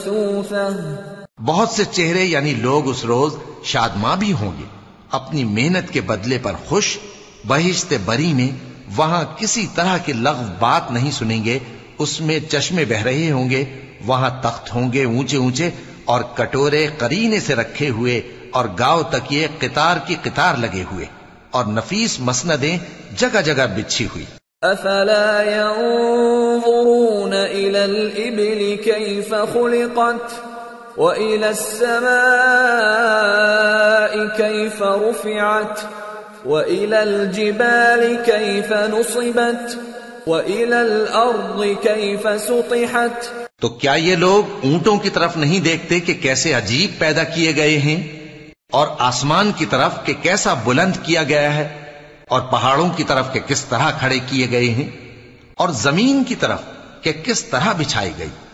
बहुत से चेहरे यानी लोग उस रोज शादमां भी होंगे, अपनी मेहनत के बदले पर खुश। बहिश्ते बरी में वहां किसी तरह की लग़्व बात नहीं सुनेंगे, उसमें चश्मे बह रहे होंगे, वहां तख्त होंगे ऊंचे ऊंचे और कटोरे करीने से रखे हुए और गांव तकिए कितार की कितार लगे हुए और नफीस मसनदें जगह जगह बिछी हुई। अफला यंज़ुरून इलल इब्ली कैफ़ खुलिक़त व इलस समाई कैफ़ रुफ़िअत व इलल जिबालि कैफ़ नुसिबत व इलल अर्ज़ि कैफ़ सुतिहत। तो क्या ये लोग ऊंटों की तरफ नहीं देखते कि कैसे अजीब पैदा किए गए हैं, और आसमान की तरफ कि कैसा बुलंद किया गया है, और पहाड़ों की तरफ कि किस तरह खड़े किए गए हैं, और जमीन की तरफ कि किस तरह बिछाई गई।